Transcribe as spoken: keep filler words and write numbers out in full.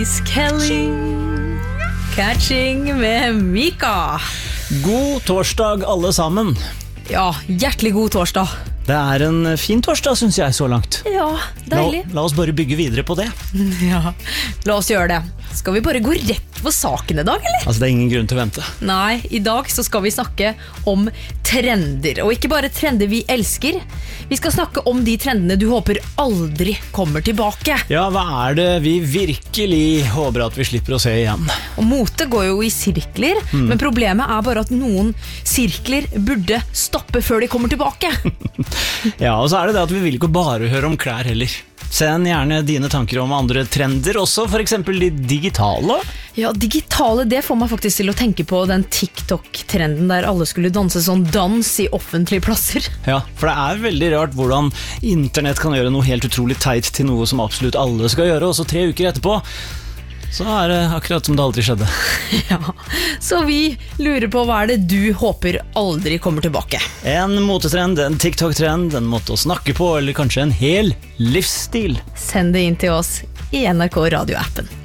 Kelly Catching med Mika. God torsdag alle sammen. Ja, hjertelig god torsdag. Det er en fin torsdag, synes jeg, så langt. Ja, deilig. La, la oss bare bygge videre på det. Ja, la oss gjøre det. Skal vi bare gå rett på saken i dag, eller? Altså, det er ingen grunn til å vente. Nei, i dag så skal vi snakke om trender. Og ikke bare trender vi elsker. Vi skal snakke om de trendene du håper aldri kommer tilbake. Ja, hva er det vi virkelig håper at vi slipper å se igjen? Og mote går jo i sirkler, mm. men problemet er bare at noen sirkler burde stoppe før de kommer tilbake. Ja, og så er det det at vi vil ikke bare høre om klær heller. Send gjerne dine tanker om andre trender også, for eksempel de digitale. Ja, digitale, det får meg faktisk til å tenke på den TikTok-trenden der alle skulle danse sånn dans i offentlige plasser. Ja, for det er veldig rart hvordan internett kan gjøre noe helt utrolig teit til noe som absolutt alle skal gjøre, og så tre uker etterpå så er det akkurat som det aldri skjedde. Ja, så vi lurer på hva er det du håper aldri kommer tilbake. En motetrend, en TikTok-trend, en måte å snakke på, eller kanskje en hel livsstil. Send det inn til oss i N R K Radio-appen.